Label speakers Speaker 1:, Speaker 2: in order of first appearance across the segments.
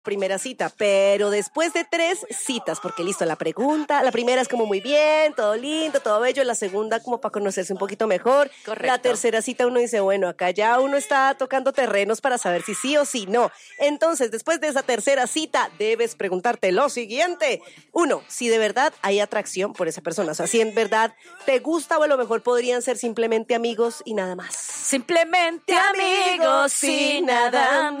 Speaker 1: primera cita, pero después de 3 citas, porque listo, la primera es como muy bien, todo lindo, todo bello, la segunda como para conocerse un poquito mejor.
Speaker 2: Correcto.
Speaker 1: La tercera cita uno dice, bueno, acá ya uno está tocando terrenos para saber si sí o si no. Entonces, después de esa tercera cita, debes preguntarte lo siguiente. 1, si de verdad hay atracción por esa persona, o sea, si en verdad te gusta o a lo mejor podrían ser simplemente amigos y nada más.
Speaker 2: Simplemente amigos y nada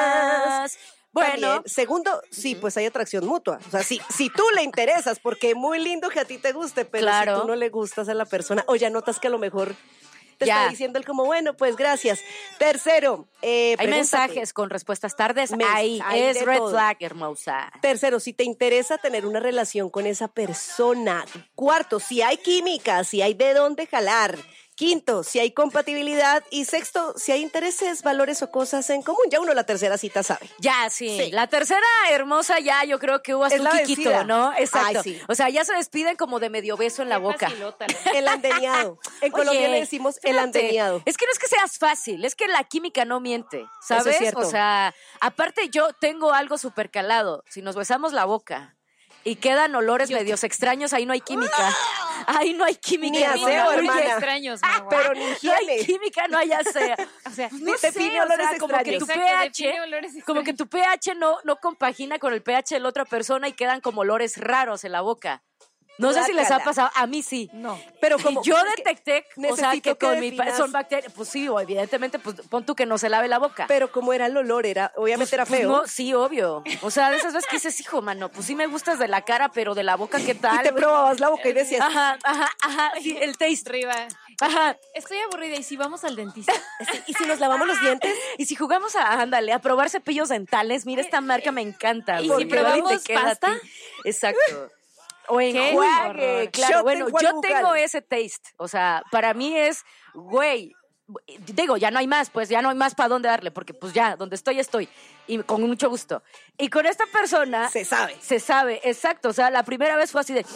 Speaker 2: más. Bueno,
Speaker 1: También, segundo, sí, pues hay atracción mutua. O sea, si tú le interesas, porque es muy lindo que a ti te guste, pero
Speaker 2: claro.
Speaker 1: si tú no le gustas a la persona, o ya notas que a lo mejor te
Speaker 2: Ya.
Speaker 1: está diciendo él como, bueno, pues gracias. Tercero,
Speaker 2: hay
Speaker 1: pregúntate.
Speaker 2: mensajes con respuestas tardes.
Speaker 1: Hay
Speaker 2: Ahí es
Speaker 1: de
Speaker 2: red
Speaker 1: todo.
Speaker 2: flag, hermosa.
Speaker 1: Tercero, si te interesa tener una relación con esa persona. Cuarto, si hay química, si hay de dónde jalar. Quinto, si hay compatibilidad. Y sexto, si hay intereses, valores o cosas en común. Ya uno la tercera cita sabe.
Speaker 2: Ya, sí.
Speaker 1: Sí.
Speaker 2: La tercera hermosa ya yo creo que hubo hasta
Speaker 1: Es
Speaker 2: un
Speaker 1: la
Speaker 2: quiquito,
Speaker 1: vencida.
Speaker 2: ¿no? Exacto.
Speaker 1: Ay, sí.
Speaker 2: O sea, ya se despiden como de medio beso en la boca.
Speaker 3: Facilota, ¿no?
Speaker 1: El andeneado. En Colombia
Speaker 2: Oye,
Speaker 1: le decimos el
Speaker 2: fíjate,
Speaker 1: andeneado.
Speaker 2: Es que no es que seas fácil, es que la química no miente, ¿sabes?
Speaker 1: Eso es cierto.
Speaker 2: O sea, aparte yo tengo algo súper calado. Si nos besamos la boca y quedan olores medios extraños, ahí no hay química. Ahí no hay química.
Speaker 1: Ni
Speaker 2: hermana.
Speaker 1: aseo,
Speaker 2: Oye,
Speaker 1: hermana.
Speaker 3: extraños, Magua.
Speaker 1: Pero ni
Speaker 2: no hay
Speaker 1: higiene.
Speaker 2: química, no hay aseo.
Speaker 3: O sea,
Speaker 2: No
Speaker 1: te
Speaker 2: sé,
Speaker 1: define
Speaker 2: o
Speaker 1: olores
Speaker 2: sea, como que tu
Speaker 1: extraños.
Speaker 3: Exacto, define
Speaker 2: pH,
Speaker 3: olores
Speaker 2: como que tu pH no compagina con el pH de la otra persona y quedan como olores raros en la boca. No sé si les ha
Speaker 1: Guácala.
Speaker 2: pasado, a mí sí.
Speaker 3: No.
Speaker 1: Pero
Speaker 2: Y
Speaker 1: como
Speaker 2: yo
Speaker 1: es que
Speaker 2: detecté, o sea,
Speaker 1: necesito
Speaker 2: que con mi
Speaker 1: definas-
Speaker 2: son bacterias, pues sí, evidentemente, pues pon tú que no se lave la boca.
Speaker 1: Pero como era el olor, obviamente era
Speaker 2: Pues
Speaker 1: feo.
Speaker 2: no, sí, obvio. O sea, de esas veces que dices, hijo, mano, pues sí me gustas de la cara, pero de la boca, ¿qué tal?
Speaker 1: Y te
Speaker 2: güey?
Speaker 1: probabas la boca y decías,
Speaker 2: Ajá, sí, el taste.
Speaker 3: Arriba.
Speaker 2: Ajá.
Speaker 3: Estoy aburrida y si vamos al dentista.
Speaker 1: ¿y si nos lavamos los dientes?
Speaker 2: Y si jugamos a probar cepillos dentales, mira, esta marca me encanta.
Speaker 3: ¿Y
Speaker 2: güey,
Speaker 3: si
Speaker 2: de verdad, y te
Speaker 3: probamos
Speaker 2: queda a
Speaker 3: pasta?
Speaker 2: ti. Exacto. O
Speaker 3: Qué
Speaker 2: enjuague,
Speaker 3: horror.
Speaker 2: claro.
Speaker 1: Shot de
Speaker 2: Bueno,
Speaker 1: enjuague
Speaker 2: yo
Speaker 1: bucal.
Speaker 2: tengo ese taste. O sea, para mí es, güey, digo, ya no hay más, pues ya no hay más para dónde darle, porque pues ya, donde estoy. Y con mucho gusto. Y con esta persona...
Speaker 1: Se sabe.
Speaker 2: Se sabe, exacto. O sea, la primera vez fue así de,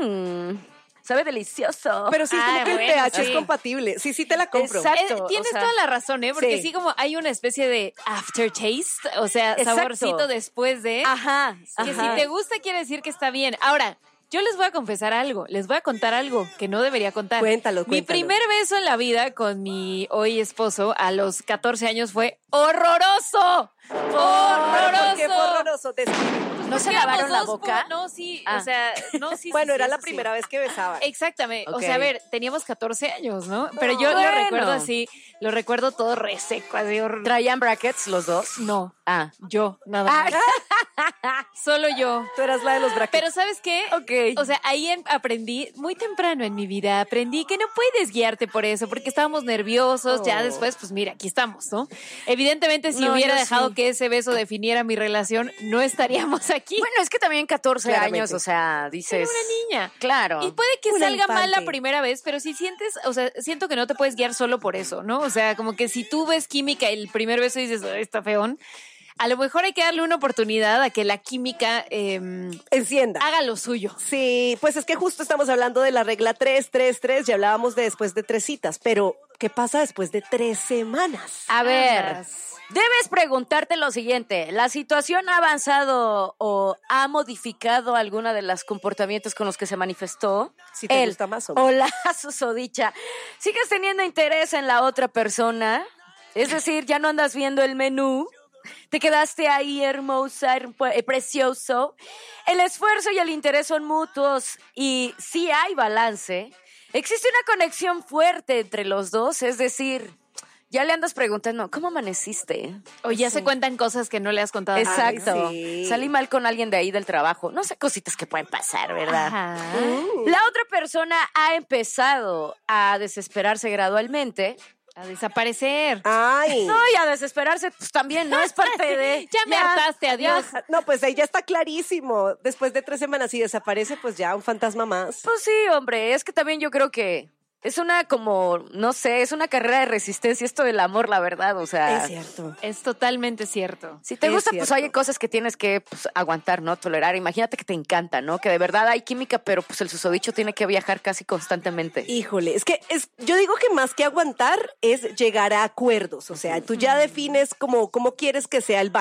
Speaker 2: sabe delicioso.
Speaker 1: Pero sí,
Speaker 3: Ah,
Speaker 1: como que el
Speaker 3: bueno,
Speaker 1: pH es
Speaker 3: sí.
Speaker 1: compatible. Sí, te la compro.
Speaker 2: Exacto.
Speaker 3: Tienes
Speaker 2: o sea,
Speaker 3: toda la razón, ¿eh? Porque
Speaker 1: sí.
Speaker 3: sí, como hay una especie de aftertaste, o sea,
Speaker 2: Exacto.
Speaker 3: saborcito después de...
Speaker 2: Ajá.
Speaker 3: Que
Speaker 2: ajá.
Speaker 3: si te gusta quiere decir que está bien. Ahora, yo les voy a confesar algo, les voy a contar algo que no debería contar.
Speaker 1: Cuéntalo.
Speaker 3: Mi primer beso en la vida con mi hoy esposo a los 14 años fue horroroso. ¡Horroroso!
Speaker 1: ¿Por qué fue horroroso?
Speaker 2: ¿No se
Speaker 3: Éramos
Speaker 2: lavaron la
Speaker 3: dos
Speaker 2: boca?
Speaker 3: No, sí,
Speaker 2: Ah.
Speaker 3: o sea, no, sí.
Speaker 1: Bueno,
Speaker 3: sí,
Speaker 1: era
Speaker 3: sí,
Speaker 1: la
Speaker 3: eso sí.
Speaker 1: primera vez que besaba.
Speaker 3: Exactamente.
Speaker 2: Ok.
Speaker 3: O sea, a ver, teníamos 14 años, ¿no? Pero yo
Speaker 2: Bueno.
Speaker 3: lo recuerdo así, lo recuerdo todo reseco, así
Speaker 2: ¿Traían brackets los dos?
Speaker 3: No,
Speaker 2: Ah.
Speaker 3: yo, nada
Speaker 2: Ah.
Speaker 3: más. Solo yo.
Speaker 1: Tú eras la de los brackets.
Speaker 3: Pero ¿sabes qué?
Speaker 2: Ok.
Speaker 3: O sea, ahí aprendí, muy temprano en mi vida, aprendí que no puedes guiarte por eso, porque estábamos nerviosos, ya
Speaker 1: Oh.
Speaker 3: después, pues mira, aquí estamos, ¿no? Evidentemente, si
Speaker 2: No,
Speaker 3: hubiera
Speaker 2: yo
Speaker 3: dejado
Speaker 2: sí.
Speaker 3: que ese beso definiera mi relación, no estaríamos aquí.
Speaker 2: Bueno, es que también 14
Speaker 1: Claramente.
Speaker 2: años, o sea,
Speaker 3: Era
Speaker 2: dices...
Speaker 3: una niña.
Speaker 2: Claro.
Speaker 3: Y puede que
Speaker 1: Una
Speaker 3: salga mal la
Speaker 1: infante.
Speaker 3: primera vez, pero si sientes, o sea, siento que no te puedes guiar solo por eso, ¿no? O sea, como que si tú ves química el primer beso y dices, "Ay, está feón", a lo mejor hay que darle una oportunidad a que la química
Speaker 1: Encienda.
Speaker 3: haga lo suyo.
Speaker 1: Sí, pues es que justo estamos hablando de la regla 3-3-3, ya hablábamos de después de 3 citas, pero ¿qué pasa después de 3 semanas?
Speaker 2: A ver,
Speaker 3: Ambas.
Speaker 2: debes preguntarte lo siguiente. ¿La situación ha avanzado o ha modificado alguno de los comportamientos con los que se manifestó?
Speaker 1: Si te
Speaker 2: Él
Speaker 1: gusta más o
Speaker 2: o la susodicha. ¿Sigues teniendo interés en la otra persona? Es decir, ya no andas viendo el menú. Te quedaste ahí hermosa, precioso. El esfuerzo y el interés son mutuos y sí hay balance. Existe una conexión fuerte entre los dos, es decir, ya le andas preguntando, ¿cómo amaneciste?
Speaker 3: O ya se cuentan cosas que no le has contado.
Speaker 2: Exacto.
Speaker 1: sí.
Speaker 2: Salí mal con alguien de ahí del trabajo. No sé, cositas que pueden pasar, ¿verdad?
Speaker 3: Ajá.
Speaker 2: La otra persona ha empezado a desesperarse gradualmente.
Speaker 3: A desaparecer.
Speaker 1: Ay.
Speaker 2: No, y a desesperarse, pues también, ¿no? Es parte de...
Speaker 3: Ya me hartaste, adiós.
Speaker 1: No, pues ahí ya está clarísimo. Después de 3 semanas y desaparece, pues ya un fantasma más.
Speaker 2: Pues sí, hombre, es que también yo creo que es una como, no sé, es una carrera de resistencia esto del amor, la verdad, o sea...
Speaker 1: Es cierto.
Speaker 3: Es totalmente cierto.
Speaker 2: Si te
Speaker 1: Es
Speaker 2: gusta, pues
Speaker 1: cierto.
Speaker 2: hay cosas que tienes que pues, aguantar, ¿no? Tolerar. Imagínate que te encanta, ¿no? Que de verdad hay química, pero pues el susodicho tiene que viajar casi constantemente.
Speaker 1: Híjole, yo digo que más que aguantar es llegar a acuerdos. O sea, tú ya defines cómo quieres que sea el baile.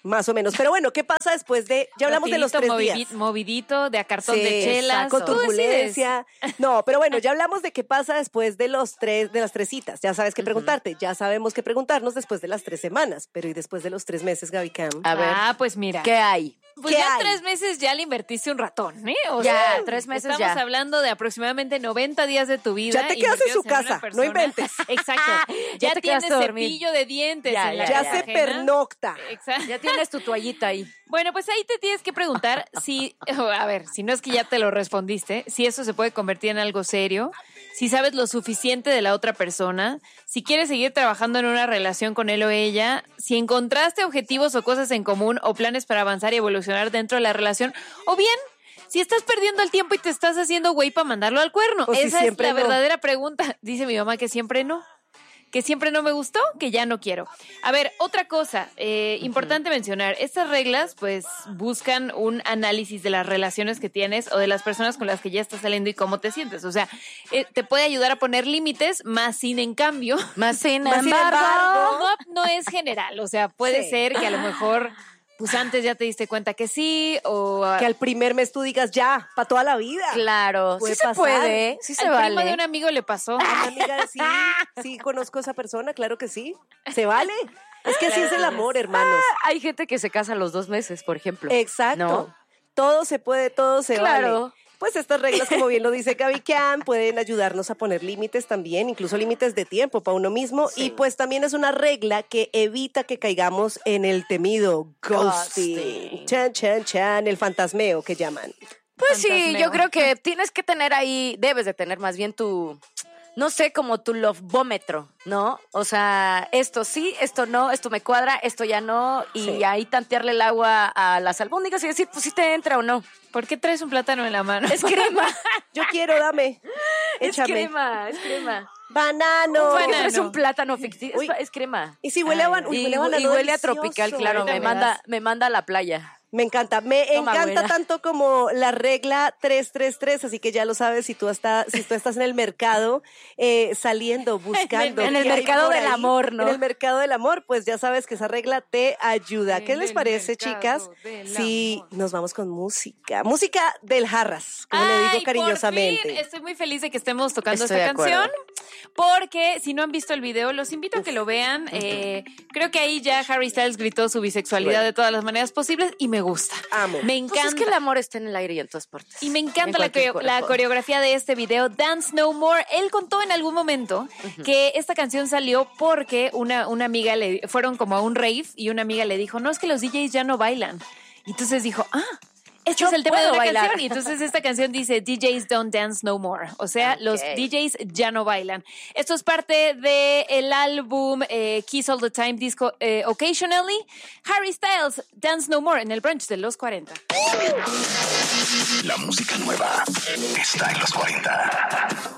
Speaker 1: Más o menos. Pero bueno, ¿qué pasa después de... Ya hablamos de los 3 días.
Speaker 3: Movidito, de a cartón de
Speaker 1: Sí,
Speaker 3: chelas.
Speaker 1: con
Speaker 3: Tú
Speaker 1: turbulencia. No, pero bueno, ya hablamos de qué pasa después de de las 3 citas. Ya sabes qué preguntarte. Ya sabemos qué preguntarnos después de las 3 semanas. Pero ¿y después de los 3 meses, Gaby Cam?
Speaker 2: A ver,
Speaker 3: Pues mira.
Speaker 2: ¿qué hay?
Speaker 3: Pues
Speaker 1: ¿Qué
Speaker 3: ya
Speaker 1: hay?
Speaker 3: 3 meses ya le invertiste un ratón, ¿eh? O
Speaker 2: Ya,
Speaker 3: sea,
Speaker 2: 3 meses
Speaker 3: estamos
Speaker 2: ya.
Speaker 3: hablando de aproximadamente 90 días de tu vida.
Speaker 1: Ya te quedas en su
Speaker 3: invertidos una
Speaker 1: casa, no
Speaker 3: persona.
Speaker 1: inventes.
Speaker 3: Exacto.
Speaker 2: Ya
Speaker 3: Ya
Speaker 2: te
Speaker 3: tienes
Speaker 2: quedaste a dormir.
Speaker 3: cepillo de dientes.
Speaker 2: Ya,
Speaker 3: en la
Speaker 1: Ya
Speaker 3: casa
Speaker 1: se
Speaker 3: ajena.
Speaker 1: pernocta.
Speaker 3: Exacto.
Speaker 2: Ya tienes tu toallita ahí.
Speaker 3: Bueno, pues ahí te tienes que preguntar si, a ver, si no es que ya te lo respondiste, si eso se puede convertir en algo serio, si sabes lo suficiente de la otra persona, si quieres seguir trabajando en una relación con él o ella, si encontraste objetivos o cosas en común o planes para avanzar y evolucionar dentro de la relación, o bien si estás perdiendo el tiempo y te estás haciendo güey para mandarlo al cuerno.
Speaker 1: O si
Speaker 3: Esa es
Speaker 1: siempre
Speaker 3: la
Speaker 1: no.
Speaker 3: verdadera pregunta. Dice mi mamá que siempre no. Que siempre no me gustó, que ya no quiero. A ver, otra cosa, importante mencionar, estas reglas pues buscan un análisis de las relaciones que tienes o de las personas con las que ya estás saliendo y cómo te sientes. O sea, te puede ayudar a poner límites, más sin en cambio.
Speaker 2: Más sin
Speaker 1: Más sin
Speaker 2: embargo.
Speaker 1: embargo.
Speaker 3: No es general, o sea, puede
Speaker 1: Sí.
Speaker 3: ser que a lo mejor pues antes ya te diste cuenta que sí o...
Speaker 1: Que al primer mes tú digas ya, para toda la vida.
Speaker 2: Claro, sí
Speaker 1: Puede
Speaker 2: se
Speaker 1: pasar.
Speaker 2: puede, sí se
Speaker 3: al primo
Speaker 2: vale.
Speaker 3: de un amigo le pasó.
Speaker 1: A mi amiga, sí conozco a esa persona, claro que sí. ¿Se vale? Es que así es el amor, hermanos.
Speaker 2: Hay gente que se casa a los 2 meses, por ejemplo.
Speaker 1: Exacto.
Speaker 2: ¿No?
Speaker 1: Todo se puede, todo se
Speaker 2: Claro.
Speaker 1: vale. Pues estas reglas, como bien lo dice Gaby Cam, pueden ayudarnos a poner límites también, incluso límites de tiempo para uno mismo.
Speaker 2: Sí.
Speaker 1: Y pues también es una regla que evita que caigamos en el temido ghosting.
Speaker 2: Ghosting.
Speaker 1: Chan, chan, chan, el fantasmeo que llaman.
Speaker 2: Pues sí,
Speaker 3: Fantasmeo.
Speaker 2: yo creo que tienes que tener ahí, debes de tener más bien tu, no sé, como tu lovebómetro, ¿no? O sea, esto sí, esto no, esto me cuadra, esto ya no, y
Speaker 1: Sí.
Speaker 2: ahí tantearle el agua a las albóndigas y decir, pues si te entra o no.
Speaker 3: ¿Por qué traes un plátano en la mano?
Speaker 2: Es crema,
Speaker 1: Yo quiero, dame.
Speaker 2: es
Speaker 1: Échame.
Speaker 2: crema, es crema.
Speaker 1: Banano.
Speaker 3: Banano.
Speaker 2: Es un plátano ficticio,
Speaker 1: Uy.
Speaker 2: es crema.
Speaker 1: Y si huele a banano.
Speaker 2: Y huele a tropical, claro,
Speaker 3: ahorita
Speaker 2: me manda a la playa.
Speaker 1: Me encanta, me
Speaker 2: Toma,
Speaker 1: encanta
Speaker 2: güera.
Speaker 1: tanto como la regla 333, así que ya lo sabes, si tú estás en el mercado saliendo, buscando.
Speaker 2: En el
Speaker 1: qué hay
Speaker 2: mercado
Speaker 1: por
Speaker 2: del
Speaker 1: ahí,
Speaker 2: amor, ¿no?
Speaker 1: En el mercado del amor, pues ya sabes que esa regla te ayuda. ¿Qué
Speaker 3: En
Speaker 1: les
Speaker 3: el
Speaker 1: parece,
Speaker 3: mercado
Speaker 1: chicas?
Speaker 3: del
Speaker 1: Si
Speaker 3: amor.
Speaker 1: nos vamos con música. Música del Jarras, como le digo
Speaker 3: Ay,
Speaker 1: cariñosamente.
Speaker 3: por fin. Estoy muy feliz de que estemos tocando
Speaker 2: Estoy
Speaker 3: esta
Speaker 2: de acuerdo.
Speaker 3: canción. Porque si no han visto el video, los invito a que lo vean. Creo que ahí ya Harry Styles gritó su bisexualidad
Speaker 1: Bueno.
Speaker 3: de todas las maneras posibles y me gusta.
Speaker 1: Amo.
Speaker 3: Me
Speaker 2: Pues
Speaker 3: encanta.
Speaker 2: es que el amor está en el aire y en todas partes.
Speaker 3: Y me
Speaker 2: En
Speaker 3: encanta
Speaker 2: cualquier
Speaker 3: la
Speaker 2: cuerpo.
Speaker 3: coreografía de este video, Dance No More. Él contó en algún momento que esta canción salió porque una amiga fueron como a un rave y una amiga le dijo, no, es que los DJs ya no bailan. Y entonces dijo, este
Speaker 2: Yo
Speaker 3: es el tema de
Speaker 2: puedo
Speaker 3: la
Speaker 2: bailar.
Speaker 3: canción. Y entonces esta canción dice, DJs don't dance no more. O sea, los
Speaker 2: Ok.
Speaker 3: DJs ya no bailan. Esto es parte del álbum Kiss All the Time Disco Occasionally. Harry Styles, Dance No More en el brunch de los 40.
Speaker 4: La música nueva está en los 40.